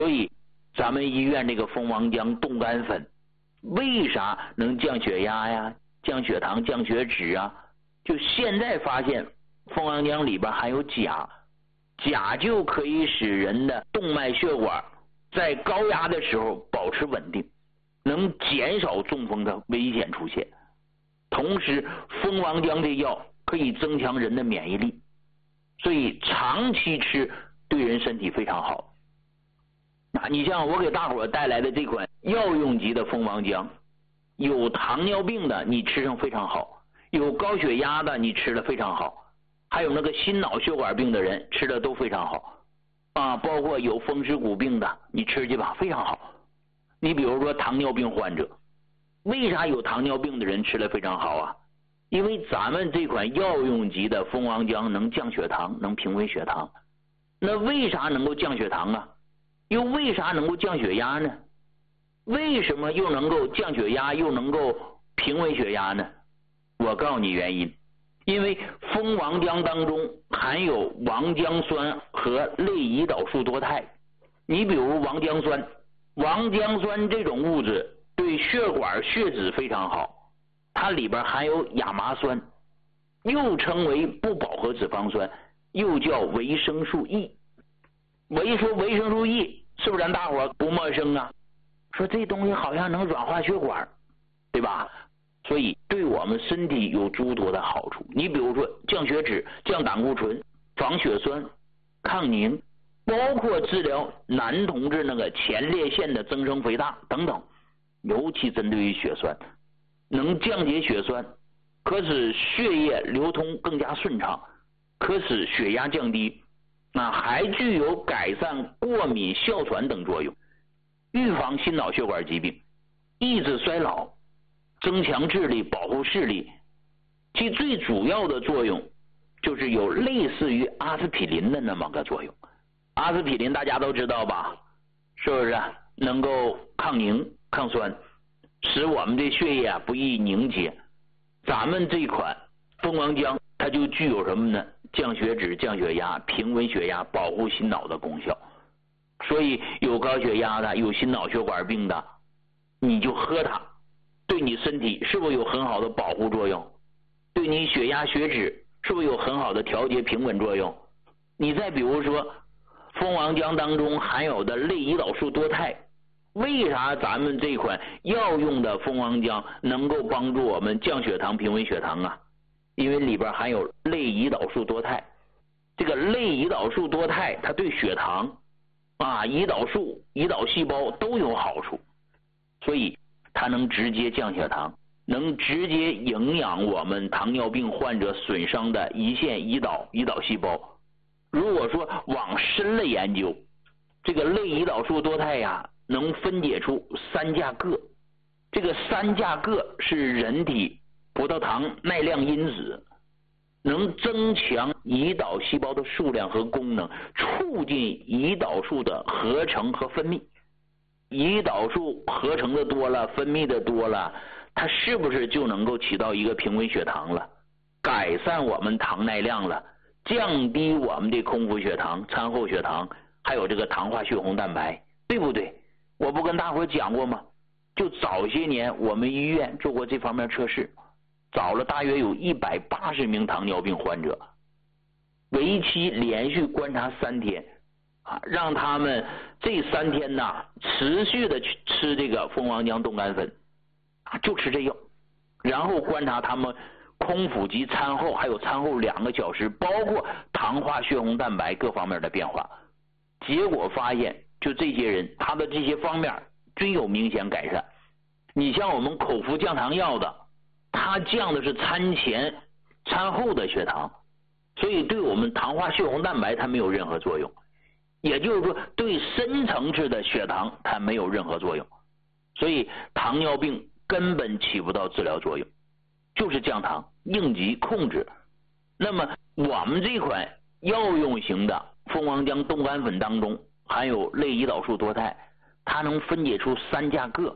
所以咱们医院这个蜂王浆冻干粉为啥能降血压呀、降血糖、降血脂啊？就现在发现蜂王浆里边含有钾，钾就可以使人的动脉血管在高压的时候保持稳定，能减少中风的危险出现。同时蜂王浆这药可以增强人的免疫力，所以长期吃对人身体非常好。你像我给大伙带来的这款药用级的蜂王浆，有糖尿病的你吃上非常好，有高血压的你吃的非常好，还有那个心脑血管病的人吃的都非常好啊，包括有风湿骨病的你吃去吧，非常好。你比如说糖尿病患者，为啥有糖尿病的人吃的非常好啊？因为咱们这款药用级的蜂王浆能降血糖，能平稳血糖。那为啥能够降血糖啊？又为啥能够降血压呢？为什么又能够降血压又能够平稳血压呢？我告诉你原因，因为蜂王浆当中含有王浆酸和类胰岛素多肽。你比如王浆酸，王浆酸这种物质对血管血脂非常好，它里边含有亚麻酸，又称为不饱和脂肪酸，又叫维生素 E。 说维生素 E 是不是咱大伙不陌生啊？说这东西好像能软化血管，对吧？所以对我们身体有诸多的好处。你比如说降血脂、降胆固醇、防血栓、抗凝，包括治疗男同志那个前列腺的增生肥大等等，尤其针对于血栓，能降解血栓，可使血液流通更加顺畅，可使血压降低，还具有改善过敏、哮喘等作用，预防心脑血管疾病，抑制衰老，增强智力，保护视力。其最主要的作用就是有类似于阿司匹林的那么个作用。阿司匹林大家都知道吧，是不是能够抗凝抗酸，使我们的血液不易凝结。咱们这款蜂王浆它就具有什么呢？降血脂、降血压、平稳血压、保护心脑的功效。所以有高血压的、有心脑血管病的，你就喝它，对你身体是不是有很好的保护作用？对你血压血脂是不是有很好的调节平稳作用？你再比如说蜂王浆当中含有的类胰岛素多肽，为啥咱们这款药用的蜂王浆能够帮助我们降血糖、平稳血糖啊？因为里边含有类胰岛素多肽。这个类胰岛素多肽它对血糖胰岛素、胰岛细胞都有好处，所以它能直接降血糖，能直接营养我们糖尿病患者损伤的胰腺胰岛细胞。如果说往深了研究，这个类胰岛素多肽能分解出3价铬，这个3价铬是人体葡萄糖耐量因子，能增强胰岛细胞的数量和功能，促进胰岛素的合成和分泌。胰岛素合成的多了，分泌的多了，它是不是就能够起到一个平稳血糖了，改善我们糖耐量了，降低我们的空腹血糖、餐后血糖，还有这个糖化血红蛋白，对不对？我不跟大伙讲过吗？就早些年我们医院做过这方面测试，找了大约有180名糖尿病患者，为期连续观察3天让他们这3天持续的去吃这个蜂王浆冻干粉就吃这药，然后观察他们空腹及餐后还有餐后2个小时，包括糖化血红蛋白各方面的变化。结果发现就这些人他的这些方面均有明显改善。你像我们口服降糖药的，它降的是餐前餐后的血糖，所以对我们糖化血红蛋白它没有任何作用，也就是说对深层次的血糖它没有任何作用，所以糖尿病根本起不到治疗作用，就是降糖应急控制。那么我们这款药用型的蜂王浆冻干粉当中含有类胰岛素多肽，它能分解出3价铬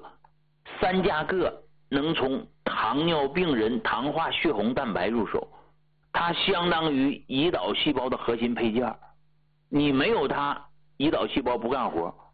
，3价铬能从糖尿病人糖化血红蛋白入手，它相当于胰岛细胞的核心配件，你没有它，胰岛细胞不干活。